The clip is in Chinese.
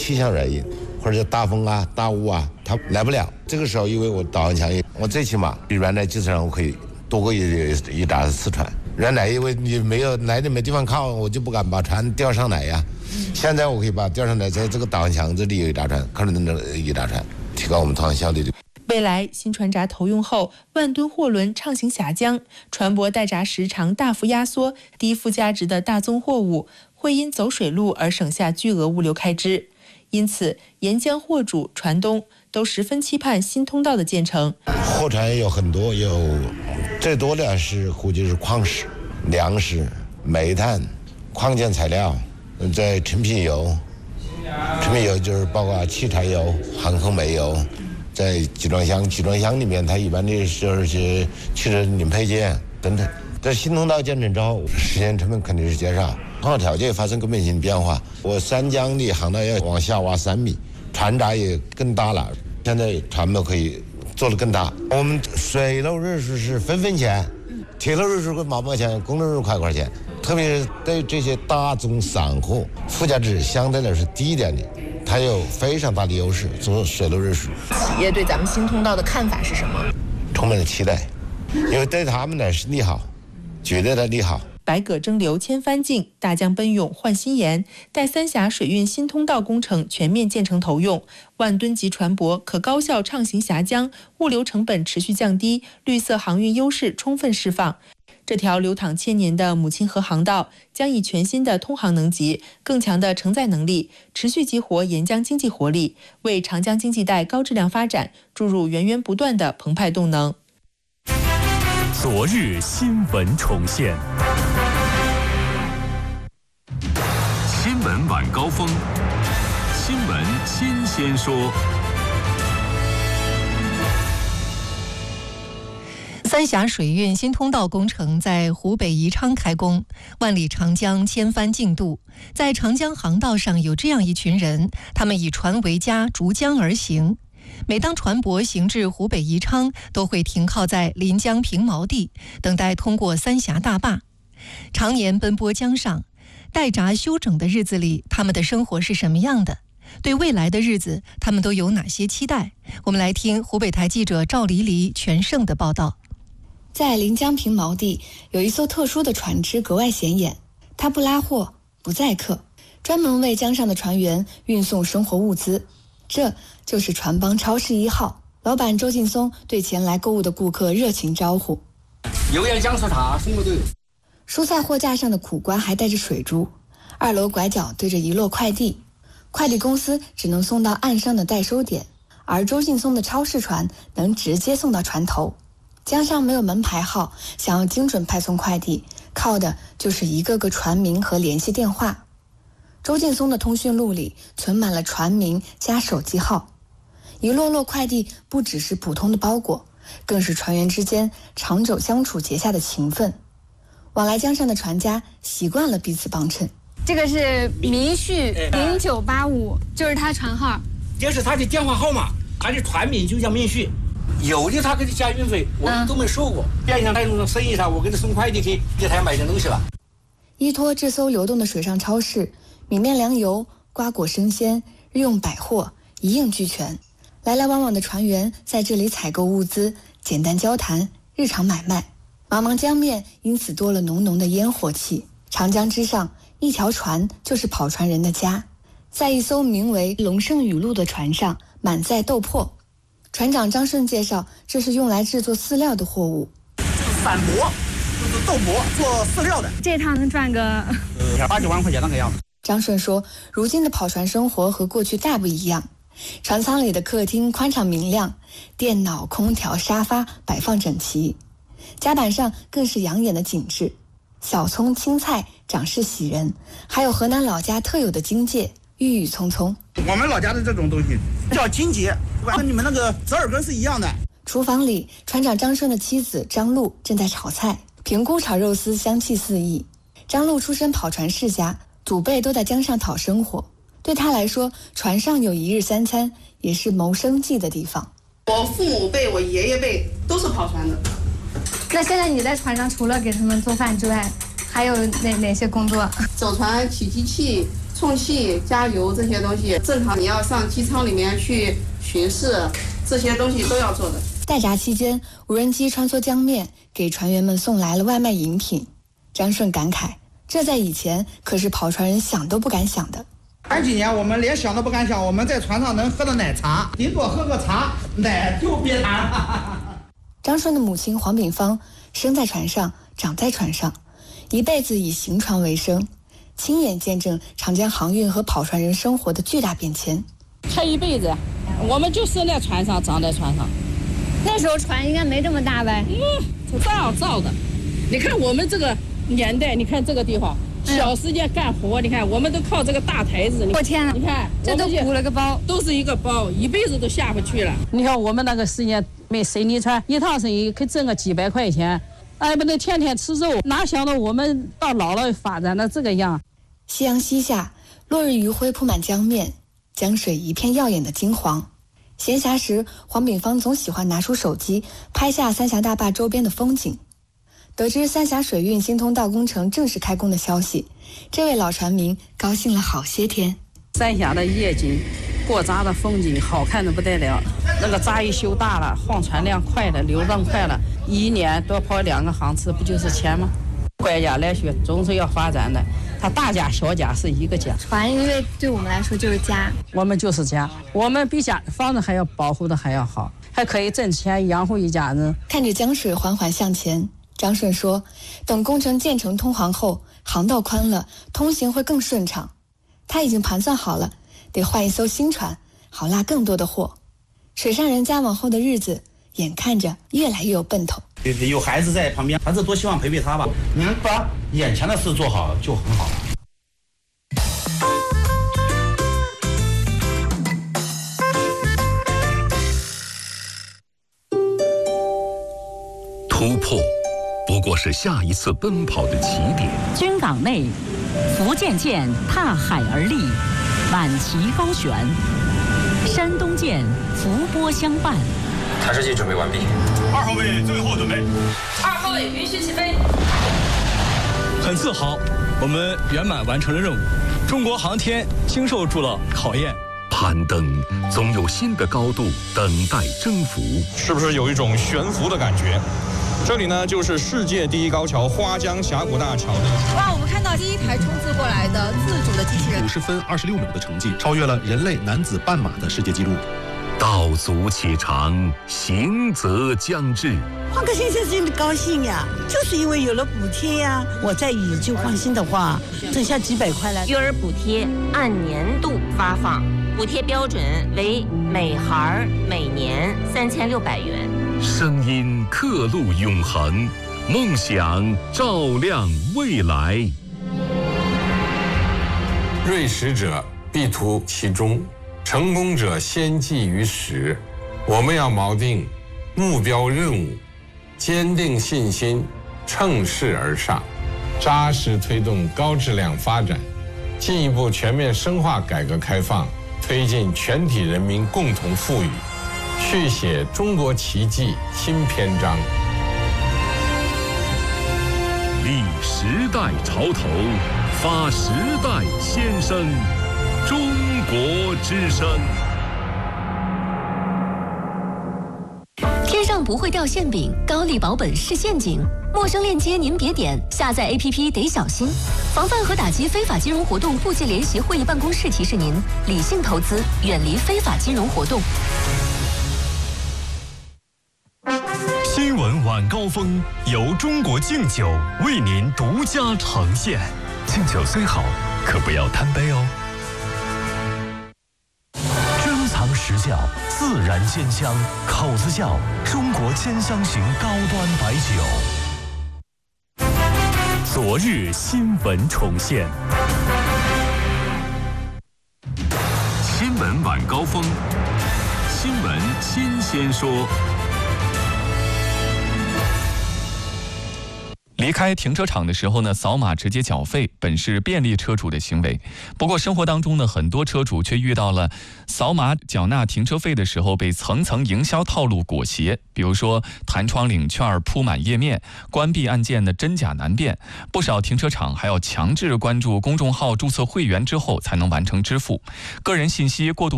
气象原因，或者是大风啊、大雾啊，它来不了。这个时候，因为我导航强，我最起码比原来基础上我可以多过一打4船。原来因为你没有来的没地方靠，我就不敢把船调上来呀。现在我可以把调上来，在这个导航墙这里有一大船，可能能一大船，提高我们投航效率。 未来新船闸投用后，万吨货轮畅行峡江，船舶待闸时长大幅压缩，低附加值的大宗货物会因走水路而省下巨额物流开支。因此，沿江货主、船东都十分期盼新通道的建成。 货船有很多，有最多的是估计是矿石、粮食、煤炭、矿件材料，在成品油，成品油就是包括汽柴油、航空煤油。在集装箱里面，它一般的就是汽车零配件等等。在新通道建成之后，实现成本肯定是减少，航行条件发生根本性变化。我三江的航道要往下挖3米，船闸也更大了，现在船舶可以做得更大。我们水路运输是分钱，铁路运输是毛钱，公路运输块钱。特别是对这些大宗散货，附加值相对来说低一点的。它有非常大的优势，做水路运输。 企业对咱们新通道的看法是什么？ 充满了期待，因为对他们来说利好，绝对的利好。 百舸争流千帆竞，大江奔涌换新颜。待三峡水运新通道工程全面建成投用，万吨级船舶可高效畅行峡江，物流成本持续降低，绿色航运优势充分释放。这条流淌千年的母亲河航道将以全新的通航能级、更强的承载能力，持续激活沿江经济活力，为长江经济带高质量发展注入源源不断的澎湃动能。 昨日新闻重现，新闻晚高峰，新闻新鲜说。 三峡水运新通道工程在湖北宜昌开工，万里长江千帆竞渡。在长江航道上有这样一群人，他们以船为家，逐江而行。每当船舶行至湖北宜昌，都会停靠在临江平锚地，等待通过三峡大坝。常年奔波江上，待闸休整的日子里，他们的生活是什么样的？对未来的日子，他们都有哪些期待？我们来听湖北台记者赵黎黎、全胜的报道。 在临江平锚地有一艘特殊的船只格外显眼，它不拉货不载客，专门为江上的船员运送生活物资。这就是船帮超市1号，老板周劲松对前来购物的顾客热情招呼： 油盐酱醋茶什么都有。 蔬菜货架上的苦瓜还带着水珠，2楼拐角对着一摞快递，快递公司只能送到岸上的代收点，而周劲松的超市船能直接送到船头。江上没有门牌号，想要精准派送快递，靠的就是一个个船名和联系电话。周劲松的通讯录里存满了船名加手机号，一摞摞快递不只是普通的包裹，更是船员之间长久相处结下的情分。往来江上的船家习惯了彼此帮衬。 这个是民旭0985，就是他船号， 这是他的电话号码，他的船名就叫民旭。有的他给他加运费，我们都没收过。变相他用生意上，我给他送快递给他买点东西了。 依托这艘流动的水上超市，米面粮油、瓜果生鲜、日用百货一应俱全。来来往往的船员在这里采购物资，简单交谈，日常买卖。茫茫江面因此多了浓浓的烟火气。长江之上，一条船就是跑船人的家。在一艘名为龙盛雨露的船上，满载豆粕。船长张顺介绍，这是用来制作饲料的货物。 散粕，就是豆粕，做饲料的。 这趟能赚个 8、9万块钱那个样子。 张顺说，如今的跑船生活和过去大不一样。船舱里的客厅宽敞明亮，电脑、空调、沙发摆放整齐，甲板上更是养眼的景致。小葱、青菜长势喜人，还有河南老家特有的荆芥，郁郁葱葱。 我们老家的这种东西叫荆芥，跟你们那个折耳根是一样的。 厨房里，船长张顺的妻子张璐正在炒菜，平菇炒肉丝香气四溢。张璐出身跑船世家，祖辈都在江上讨生活，对他来说，船上有一日三餐，也是谋生计的地方。 我父母辈、我爷爷辈都是跑船的。 那现在你在船上除了给他们做饭之外，还有哪些工作？ 走船、取机器、 充气、加油这些东西，正常你要上机舱里面去巡视，这些东西都要做的。 待闸期间，无人机穿梭江面，给船员们送来了外卖饮品。张顺感慨，这在以前可是跑船人想都不敢想的。 前几年我们连想都不敢想，我们在船上能喝的奶茶，顶多喝个茶，奶就别谈了。 张顺的母亲黄炳芳生在船上，长在船上，一辈子以行船为生，亲眼见证长江航运和跑船人生活的巨大变迁。 他一辈子，我们就生在船上，长在船上。 那时候船应该没这么大呗？ 这样造的。你看我们这个年代，你看这个地方，小时间干活，你看我们都靠这个大台子。 我天哪！ 你看这都鼓了个包， 都是一个包，一辈子都下不去了。你看我们那个时间没水泥船，一趟生意可以挣个几百块钱，哎，不能天天吃肉，哪想到我们到老了发展的这个样。 夕阳西下，落日余晖铺满江面，江水一片耀眼的金黄。闲暇时，黄炳芳总喜欢拿出手机拍下三峡大坝周边的风景。得知三峡水运新通道工程正式开工的消息，这位老船民高兴了好些天。 三峡的夜景，过闸的风景好看得不得了。那个闸一修大了，换船量快了，流量快了，一年多跑2个航次，不就是钱吗？国家来说总是要发展的，它大家小家是一个家。 船因为对我们来说就是家， 我们就是家，我们比家房子还要保护的还要好，还可以挣钱养活一家人。 看着江水缓缓向前，张顺说，等工程建成通航后，航道宽了，通行会更顺畅。他已经盘算好了，得换一艘新船，好拉更多的货。水上人家往后的日子眼看着越来越有奔头。 有孩子在旁边，还是多希望陪陪他吧。你们把眼前的事做好就很好了。 突破不过是下一次奔跑的起点。 军港内，福建舰踏海而立，晚旗高悬；山东舰伏波相伴。 探视器准备完毕。 2号位最后准备。 2号位允许起飞。 很自豪，我们圆满完成了任务。中国航天经受住了考验。 攀登总有新的高度等待征服， 是不是有一种悬浮的感觉？这里呢，就是世界第一高桥花江峡谷大桥的。 哇，我们看到第一台冲刺过来的自主的机器人 ，50分26秒的成绩，超越了人类男子半马的世界纪录。 道阻且长，行则将至。 换个新车真的高兴呀，就是因为有了补贴呀。我在以旧换新的话，剩下几百块了。 育儿补贴按年度发放，补贴标准为每孩每年3600元。 声音刻录永恒，梦想照亮未来。 锐实者必图其中，成功者先记于始。我们要锚定目标任务，坚定信心，乘势而上，扎实推动高质量发展，进一步全面深化改革开放，推进全体人民共同富裕，续写中国奇迹新篇章。 立时代潮头，发时代先声，中国之声。 天上不会掉馅饼，高利保本是陷阱。陌生链接您别点，下载 APP 得小心。防范和打击非法金融活动部际联席会议办公室提示您：理性投资，远离非法金融活动。 新闻晚高峰由中国敬酒为您独家呈现。敬酒虽好，可不要贪杯哦。珍藏实窖，自然鲜香，口子窖，中国千香型高端白酒。昨日新闻重现。 新闻晚高峰，新闻新鲜说。 离开停车场的时候呢，扫码直接缴费，本是便利车主的行为。不过生活当中呢，很多车主却遇到了扫码缴纳停车费的时候被层层营销套路裹挟，比如说弹窗领券铺满页面，关闭按键的真假难辨。不少停车场还要强制关注公众号、注册会员之后才能完成支付。个人信息过度